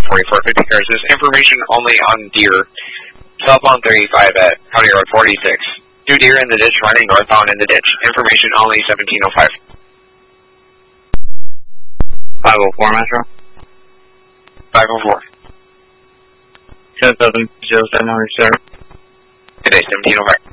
4450 cars. This information only on deer. Cell phone 35 at County Road 46. 2 deer in the ditch running northbound in the ditch. Information only 1705. 504 Metro. 504. 10-7-07, sir. Good day, 1705.